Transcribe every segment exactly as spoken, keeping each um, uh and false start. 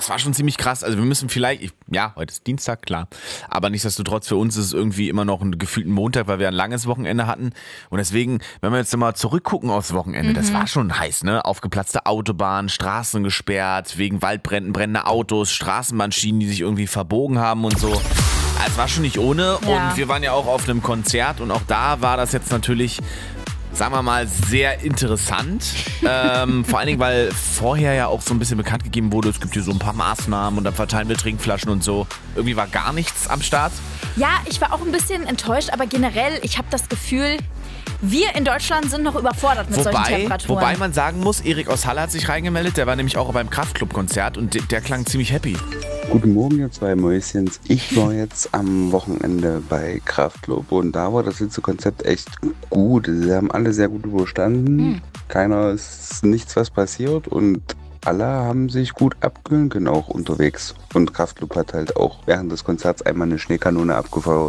das war schon ziemlich krass. Also wir müssen vielleicht, ich, ja, heute ist Dienstag, klar. Aber nichtsdestotrotz, für uns ist es irgendwie immer noch ein gefühlten Montag, weil wir ein langes Wochenende hatten. Und deswegen, wenn wir jetzt mal zurückgucken aufs Wochenende, mhm. das war schon heiß, ne? Aufgeplatzte Autobahnen, Straßen gesperrt, wegen Waldbränden, brennende Autos, Straßenbahnschienen, die sich irgendwie verbogen haben und so. Also es war schon nicht ohne. Ja. Und wir waren ja auch auf einem Konzert und auch da war das jetzt natürlich, sagen wir mal, sehr interessant. ähm, vor allen Dingen, weil vorher ja auch so ein bisschen bekannt gegeben wurde, es gibt hier so ein paar Maßnahmen und dann verteilen wir Trinkflaschen und so. Irgendwie war gar nichts am Start. Ja, ich war auch ein bisschen enttäuscht, aber generell, ich habe das Gefühl, wir in Deutschland sind noch überfordert mit wobei, solchen Temperaturen. Wobei man sagen muss, Erik aus Halle hat sich reingemeldet, der war nämlich auch beim Kraftclub-Konzert und der, der klang ziemlich happy. Guten Morgen, ihr zwei Mäuschens. Ich war jetzt am Wochenende bei Kraftclub und da war das Hitzekonzept echt gut. Sie haben alle sehr gut überstanden. Hm. Keiner ist nichts was passiert und alle haben sich gut abkühlen können auch unterwegs. Und Kraftclub hat halt auch während des Konzerts einmal eine Schneekanone abgefeuert.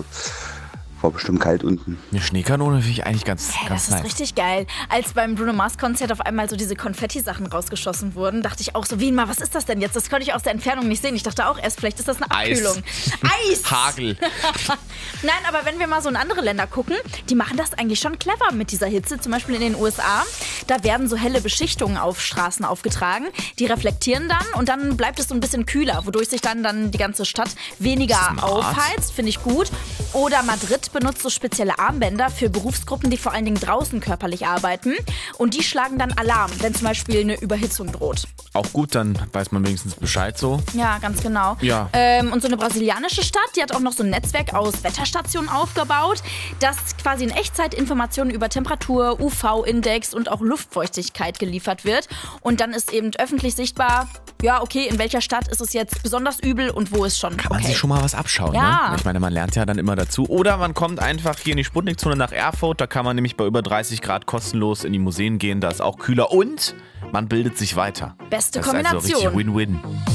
War bestimmt kalt unten. Eine Schneekanone finde ich eigentlich ganz, hey, ganz das ist nice. richtig geil. Als beim Bruno Mars Konzert auf einmal so diese Konfetti-Sachen rausgeschossen wurden, dachte ich auch so, wie mal, was ist das denn jetzt? Das konnte ich aus der Entfernung nicht sehen. Ich dachte auch erst, vielleicht ist das eine Abkühlung. Eis. Eis! Hagel. Nein, aber wenn wir mal so in andere Länder gucken, die machen das eigentlich schon clever mit dieser Hitze. Zum Beispiel in den U S A, da werden so helle Beschichtungen auf Straßen aufgetragen. Die reflektieren dann und dann bleibt es so ein bisschen kühler, wodurch sich dann, dann die ganze Stadt weniger Smart. aufheizt. Finde ich gut. Oder Madrid benutzt so spezielle Armbänder für Berufsgruppen, die vor allen Dingen draußen körperlich arbeiten. Und die schlagen dann Alarm, wenn zum Beispiel eine Überhitzung droht. Auch gut, dann weiß man wenigstens Bescheid so. Ja, ganz genau. Ja. Ähm, und so eine brasilianische Stadt, die hat auch noch so ein Netzwerk aus Wetterstationen aufgebaut, das quasi in Echtzeit Informationen über Temperatur, U V-Index und auch Luftfeuchtigkeit geliefert wird. Und dann ist eben öffentlich sichtbar, ja, okay, in welcher Stadt ist es jetzt besonders übel und wo ist schon okay. Kann man sich schon mal was abschauen, ja. ne? Ich meine, man lernt ja dann immer dazu. Oder man kommt einfach hier in die Sputnikzone nach Erfurt, da kann man nämlich bei über dreißig Grad kostenlos in die Museen gehen, da ist auch kühler und man bildet sich weiter. Beste das Kombination. Ist also richtig Win-Win.